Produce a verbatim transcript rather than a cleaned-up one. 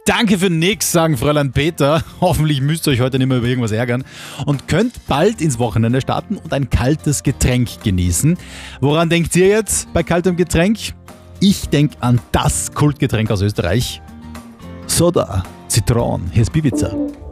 Danke für nix, sagen Fräulein Peter. Hoffentlich müsst ihr euch heute nicht mehr über irgendwas ärgern. Und könnt bald ins Wochenende starten und ein kaltes Getränk genießen. Woran denkt ihr jetzt bei kaltem Getränk? Ich denke an das Kultgetränk aus Österreich. Soda, Zitron, hier ist Bibiza.